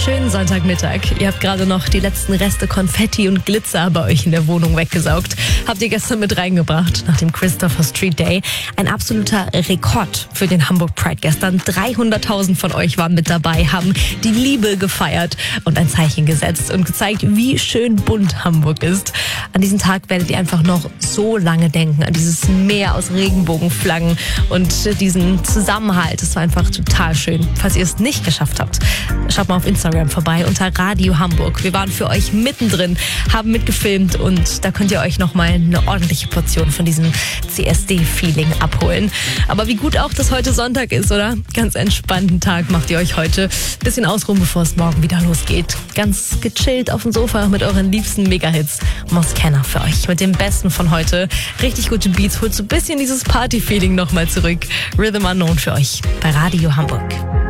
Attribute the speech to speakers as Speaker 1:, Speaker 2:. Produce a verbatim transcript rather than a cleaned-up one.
Speaker 1: schönen Sonntagmittag. Ihr habt gerade noch die letzten Reste Konfetti und Glitzer bei euch in der Wohnung weggesaugt. Habt ihr gestern mit reingebracht nach dem Christopher Street Day. Ein absoluter Rekord für den Hamburg Pride gestern. dreihunderttausend von euch waren mit dabei, haben die Liebe gefeiert und ein Zeichen gesetzt und gezeigt, wie schön bunt Hamburg ist. An diesen Tag werdet ihr einfach noch so lange denken, an dieses Meer aus Regenbogenflaggen und diesen Zusammenhalt. Es war einfach total schön. Falls ihr es nicht geschafft habt, schaut mal auf Instagram vorbei unter Radio Hamburg. Wir waren für euch mittendrin, haben mitgefilmt und da könnt ihr euch nochmal eine ordentliche Portion von diesem C S D-Feeling abholen. Aber wie gut auch, dass heute Sonntag ist, oder? Ganz entspannten Tag macht ihr euch heute. Bisschen ausruhen, bevor es morgen wieder losgeht. Ganz gechillt auf dem Sofa mit euren liebsten Mega-Hits. Moskenna für euch mit dem Besten von heute. Richtig gute Beats, holt so ein bisschen dieses Party-Feeling nochmal zurück. Rhythm Unknown für euch bei Radio Hamburg.